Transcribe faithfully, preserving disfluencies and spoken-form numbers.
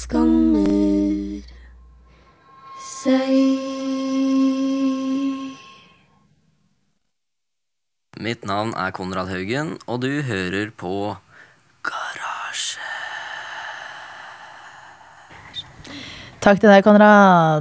skammer seg. Mitt navn er Konrad Haugen, og du hører på Garasje. Takk til deg, Konrad.